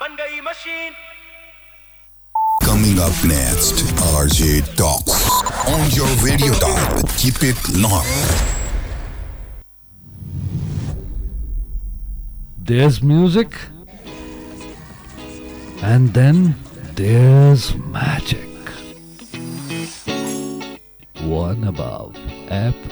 बन गई machine. Coming up next, RJ Talks on your radio dial. Keep it locked. There's music, and then there's magic. One Above app